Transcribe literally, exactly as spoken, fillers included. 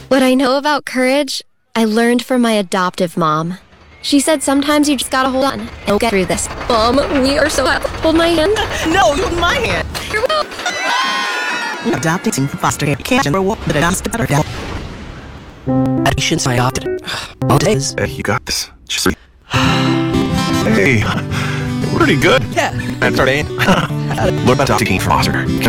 What I know about courage, I learned from my adoptive mom. She said sometimes you just gotta hold on and we'll get through this. Mom, we are so happy. Hold my hand. No, you hold my hand. Here we go. Adopting from foster care can't never walk, but adopts the better down. Adoptions I adopted. All days. Hey, you got this. Just hey, pretty good. Yeah. That's our name. What about adopting from foster?